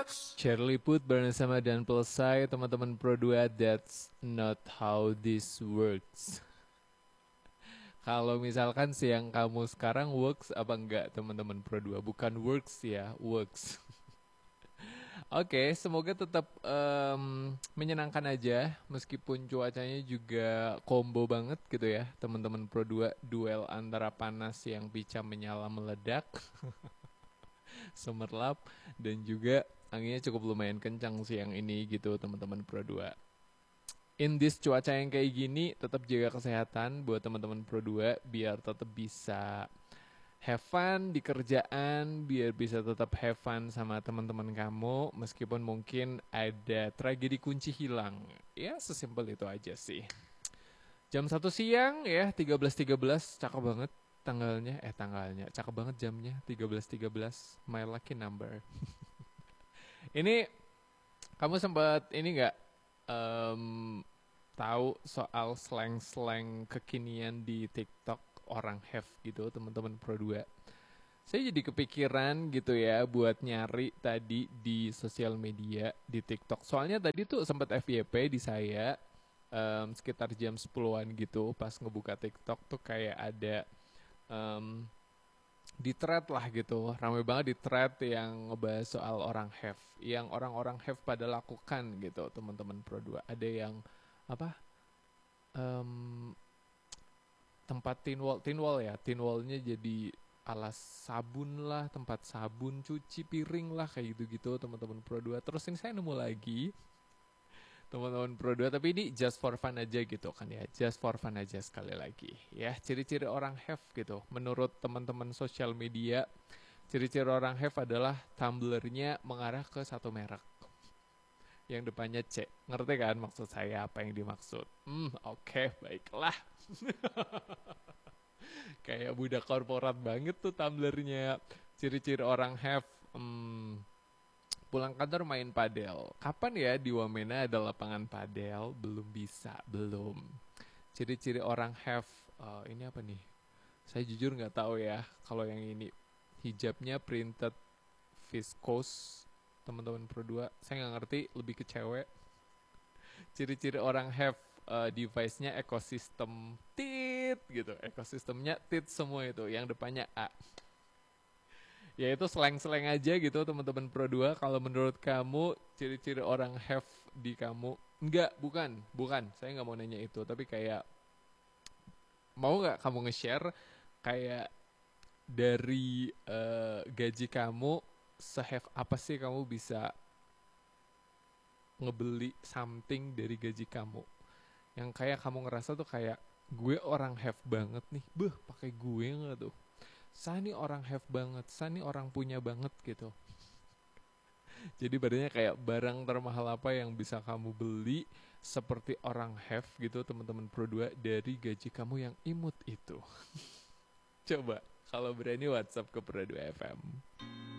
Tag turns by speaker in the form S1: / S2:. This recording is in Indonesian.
S1: Charlie Puth bersama Dan Pelesai, teman-teman Pro 2, that's not how this works. Kalau misalkan siang kamu sekarang works apa enggak teman-teman Pro 2? Bukan works ya, works. Oke, semoga tetap menyenangkan aja meskipun cuacanya juga combo banget gitu ya teman-teman Pro 2, duel antara panas yang bisa menyala meledak semerlap dan juga anginnya cukup lumayan kencang siang ini gitu teman-teman Pro 2. In this cuaca yang kayak gini tetap jaga kesehatan buat teman-teman Pro 2 biar tetap bisa have fun di kerjaan, biar bisa tetap have fun sama teman-teman kamu meskipun mungkin ada tragedi kunci hilang. Ya sesimpel itu aja sih. Jam 1 siang ya 13.13 cakep banget tanggalnya cakep banget jamnya 13.13 my lucky number. Ini kamu sempat ini nggak em, tahu soal slang-slang kekinian di TikTok orang have gitu teman-teman Pro 2? Saya jadi kepikiran gitu ya buat nyari tadi di sosial media di TikTok. Soalnya tadi tuh sempat FYP di saya sekitar jam 10-an gitu pas ngebuka TikTok tuh kayak ada em, di thread lah gitu. Ramai banget di thread yang ngebahas soal orang have. Yang orang-orang have pada lakukan gitu teman-teman Pro 2. Ada yang apa? Em, tempat tin wall ya. Tin wallnya jadi alas sabun lah, tempat sabun, cuci piring lah kayak gitu-gitu teman-teman Pro 2. Terus ini saya nemu lagi teman-teman Pro 2 tapi ini just for fun aja gitu kan ya. Just for fun aja sekali lagi. Ya, ciri-ciri orang have gitu. Menurut teman-teman sosial media, ciri-ciri orang have adalah tumblernya mengarah ke satu merek yang depannya C. Ngerti kan maksud saya apa yang dimaksud? Oke, baiklah. Kayak budak korporat banget tuh tumblernya. Ciri-ciri orang have pulang kantor main padel. Kapan ya di Wamena ada lapangan padel? Belum bisa, belum. Ciri-ciri orang have ini apa nih? Saya jujur nggak tahu ya. Kalau yang ini hijabnya printed viscose, teman-teman Pro 2. Saya nggak ngerti, lebih ke cewek. Ciri-ciri orang have device-nya ekosistem tit gitu. Ekosistemnya tit semua itu. Yang depannya A. Ya itu slang-slang aja gitu teman-teman Pro 2. Kalau menurut kamu ciri-ciri orang have di kamu? Enggak, bukan. Saya nggak mau nanya itu. Tapi kayak mau nggak kamu nge-share kayak dari gaji kamu se-have apa sih kamu bisa ngebeli something dari gaji kamu? Yang kayak kamu ngerasa tuh kayak gue orang have banget nih. Beh, pakai gue nggak tuh? Saya nih orang have banget, saya nih orang punya banget gitu. Jadi badannya kayak barang termahal apa yang bisa kamu beli seperti orang have gitu teman-teman Pro 2 dari gaji kamu yang imut itu. Coba kalau berani WhatsApp ke Pro 2 FM.